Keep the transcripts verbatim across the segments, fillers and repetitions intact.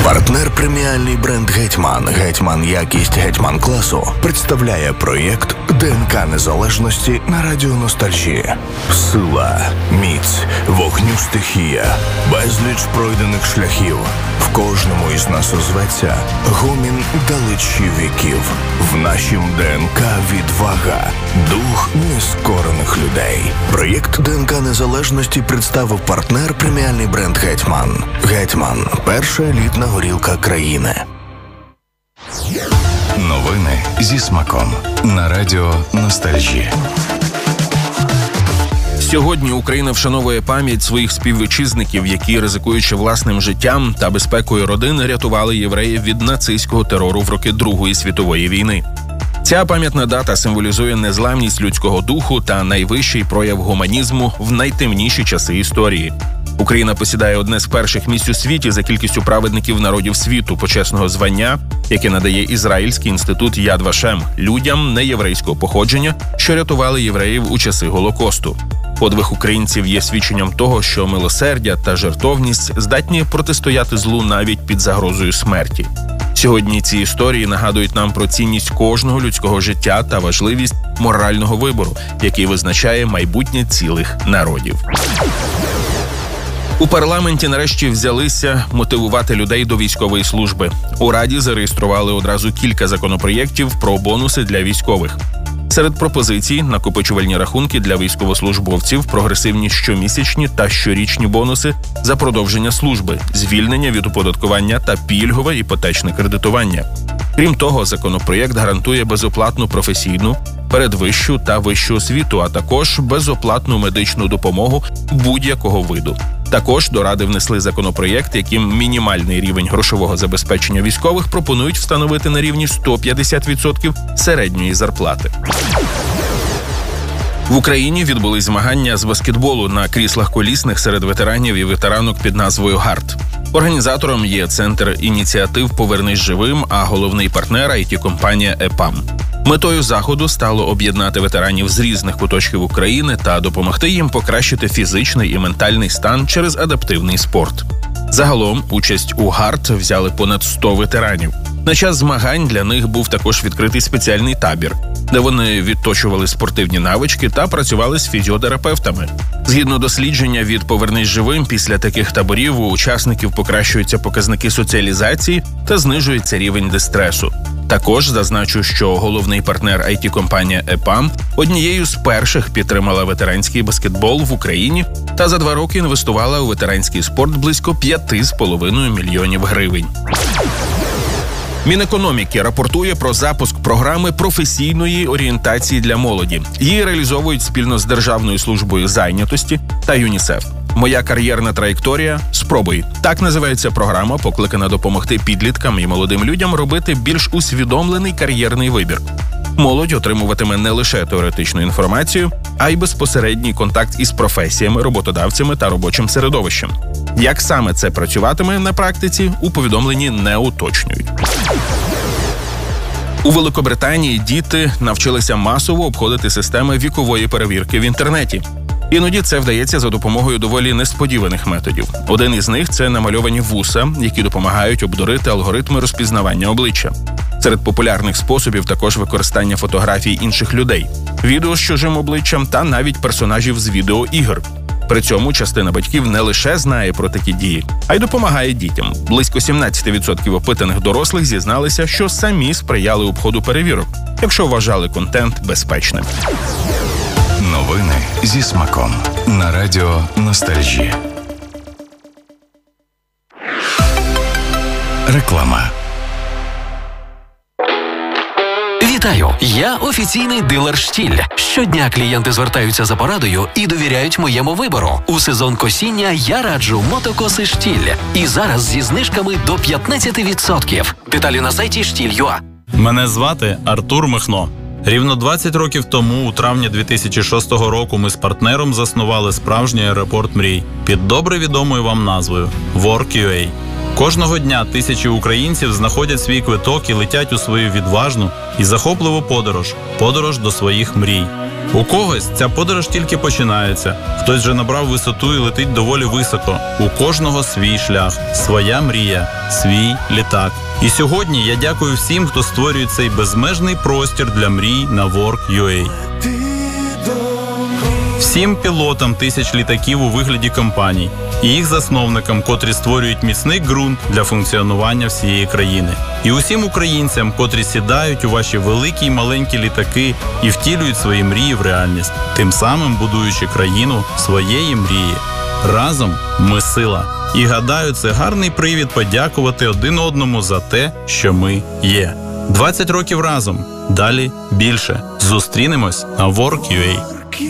Партнер преміальний бренд «Гетьман», «Гетьман якість Гетьман класу» представляє проєкт ДНК Незалежності на радіо Ностальжі. Сила, міць, вогню стихія, безліч пройдених шляхів. В кожному із нас озветься гомін далечі віків. В нашім ДНК відвага, дух нескорених людей. Проєкт ДНК Незалежності представив партнер преміальний бренд «Гетьман». «Гетьман» – перша елітна горілка країни. Новини зі смаком на радіо Ностальжі. Сьогодні Україна вшановує пам'ять своїх співвітчизників, які, ризикуючи власним життям та безпекою родин, рятували євреїв від нацистського терору в роки Другої світової війни. Ця пам'ятна дата символізує незламність людського духу та найвищий прояв гуманізму в найтемніші часи історії. Україна посідає одне з перших місць у світі за кількістю праведників народів світу почесного звання, яке надає Ізраїльський інститут Яд Вашем людям неєврейського походження, що рятували євреїв у часи Голокосту. Подвиг українців є свідченням того, що милосердя та жертовність здатні протистояти злу навіть під загрозою смерті. Сьогодні ці історії нагадують нам про цінність кожного людського життя та важливість морального вибору, який визначає майбутнє цілих народів. У парламенті нарешті взялися мотивувати людей до військової служби. У Раді зареєстрували одразу кілька законопроєктів про бонуси для військових. Серед пропозицій – накопичувальні рахунки для військовослужбовців, прогресивні щомісячні та щорічні бонуси за продовження служби, звільнення від оподаткування та пільгове іпотечне кредитування. Крім того, законопроєкт гарантує безоплатну професійну, передвищу та вищу освіту, а також безоплатну медичну допомогу будь-якого виду. Також до Ради внесли законопроєкт, яким мінімальний рівень грошового забезпечення військових пропонують встановити на рівні сто п'ятдесят відсотків середньої зарплати. В Україні відбулись змагання з баскетболу на кріслах колісних серед ветеранів і ветеранок під назвою «Гарт». Організатором є Центр ініціатив «Повернись живим», а головний партнер – ай ті-компанія «ЕПАМ». Метою заходу стало об'єднати ветеранів з різних куточків України та допомогти їм покращити фізичний і ментальний стан через адаптивний спорт. Загалом участь у «Гарт» взяли понад сто ветеранів. На час змагань для них був також відкритий спеціальний табір, де вони відточували спортивні навички та працювали з фізіотерапевтами. Згідно дослідження від «Повернись живим», після таких таборів у учасників покращуються показники соціалізації та знижується рівень дистресу. Також зазначу, що головний партнер ай ті-компанія «ЕПАМ» однією з перших підтримала ветеранський баскетбол в Україні та за два роки інвестувала у ветеранський спорт близько п'яти з половиною мільйонів гривень. Мінекономіки рапортує про запуск програми професійної орієнтації для молоді. Її реалізовують спільно з Державною службою зайнятості та ЮНІСЕФ. «Моя кар'єрна траєкторія. Спробуй». Так називається програма, покликана допомогти підліткам і молодим людям робити більш усвідомлений кар'єрний вибір. Молодь отримуватиме не лише теоретичну інформацію, а й безпосередній контакт із професіями, роботодавцями та робочим середовищем. Як саме це працюватиме на практиці, у повідомленні не уточнюють. У Великобританії діти навчилися масово обходити системи вікової перевірки в інтернеті. Іноді це вдається за допомогою доволі несподіваних методів. Один із них – це намальовані вуса, які допомагають обдурити алгоритми розпізнавання обличчя. Серед популярних способів також використання фотографій інших людей, відео з чужим обличчям та навіть персонажів з відеоігр. При цьому частина батьків не лише знає про такі дії, а й допомагає дітям. Близько сімнадцять відсотків опитаних дорослих зізналися, що самі сприяли обходу перевірок, якщо вважали контент безпечним. Новини зі смаком на радіо Ностальжі. Реклама. Вітаю! Я офіційний дилер «Штіль». Щодня клієнти звертаються за порадою і довіряють моєму вибору. У сезон косіння я раджу мотокоси «Штіль». І зараз зі знижками до п'ятнадцять відсотків. Деталі на сайті штіль крапка ю а. Мене звати Артур Михно. Рівно двадцять років тому, у травні дві тисячі шостого року, ми з партнером заснували справжній аеропорт мрій під добре відомою вам назвою «Work крапка ю а». Кожного дня тисячі українців знаходять свій квиток і летять у свою відважну і захопливу подорож – подорож до своїх мрій. У когось ця подорож тільки починається, хтось вже набрав висоту і летить доволі високо. У кожного свій шлях, своя мрія, свій літак. І сьогодні я дякую всім, хто створює цей безмежний простір для мрій на Work.ua. Всім пілотам тисяч літаків у вигляді компаній і їх засновникам, котрі створюють міцний ґрунт для функціонування всієї країни. І усім українцям, котрі сідають у ваші великі й маленькі літаки і втілюють свої мрії в реальність, тим самим будуючи країну своєї мрії. Разом ми сила. І гадаю, це гарний привід подякувати один одному за те, що ми є. двадцять років разом. Далі більше. Зустрінемось на Work.ua.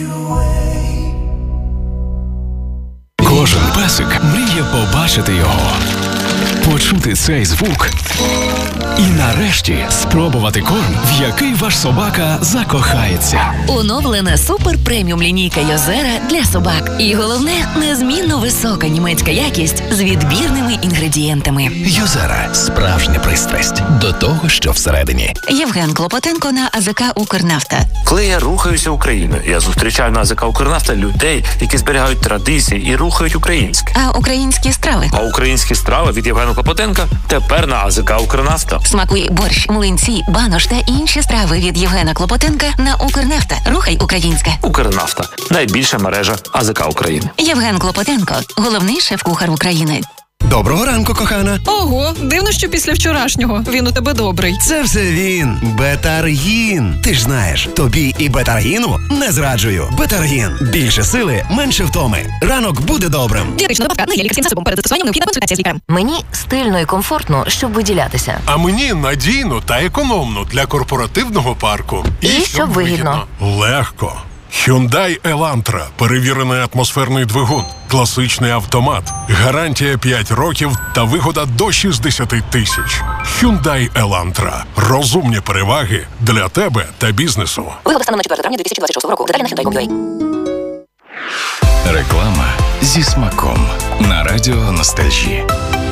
Кожен песик мріє побачити його, почути цей звук і нарешті спробувати корм, в який ваш собака закохається. Оновлена супер-преміум лінійка Йозера для собак. І головне, незмінно висока німецька якість з відбірними інгредієнтами. Йозера – справжня пристрасть до того, що всередині. Євген Клопотенко на АЗК «Укрнафта». Коли я рухаюся Україною, я зустрічаю на АЗК «Укрнафта» людей, які зберігають традиції і рухають українське. А українські страви? А українські страви від Євгена Клопотенка тепер на АЗК «Укрнафта». Смакуй борщ, млинці, банош та інші страви від Євгена Клопотенка на «Укрнафта». Рухай українське. «Укрнафта» – найбільша мережа АЗК України. Євген Клопотенко – головний шеф-кухар України. Доброго ранку, кохана. Ого, дивно, що після вчорашнього він у тебе добрий. Це все він. Бетаргін. Ти ж знаєш, тобі і бетаргіну не зраджую. Бетаргін. Більше сили, менше втоми. Ранок буде добрим. Дієтична добавка не є лікарським засобом. Перед застосуванням необхідна консультація з лікарем. Мені стильно і комфортно, щоб виділятися. А мені надійно та економно для корпоративного парку. І, і щоб вигідно. Легко. Hyundai Elantra. Перевірений атмосферний двигун. Класичний автомат. Гарантія п'ять років та вигода до шістдесят тисяч. Hyundai Elantra. Розумні переваги для тебе та бізнесу. Вигода станом на четверте травня дві тисячі двадцять шостого року. Деталі на hyundai крапка com крапка ua. Реклама зі смаком на радіо Ностальжі.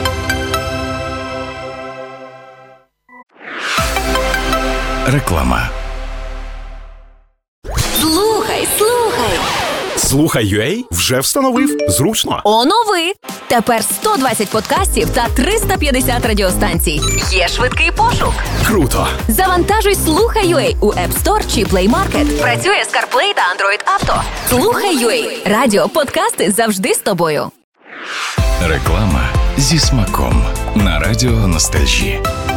Реклама. Слухай, слухай. Слухай.ua вже встановив. Зручно. Онови! Тепер сто двадцять подкастів та триста п'ятдесят радіостанцій. Є швидкий пошук. Круто. Завантажуй Слухай.ua у App Store чи Play Market. Працює з CarPlay та Android Auto. Слухай.ua. Радіо, подкасти завжди з тобою. Реклама зі смаком на радіо Ностальжі.